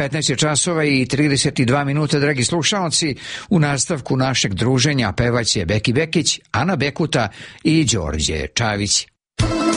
15 je časova i 32 minuta, dragi slušalci. U nastavku našeg druženja pevaće Beki Bekić, Ana Bekuta i Đorđe Čavić.